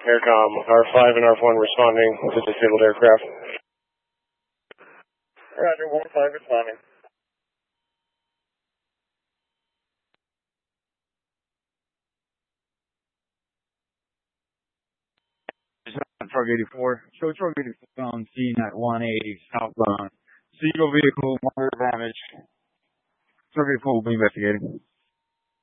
Aircom, R5 and R1 responding to disabled aircraft. Roger, 1-5 responding. Truck 84. Show truck 84 on scene at 180 southbound. Seagull vehicle, motor damage. Truck 84 will be investigating.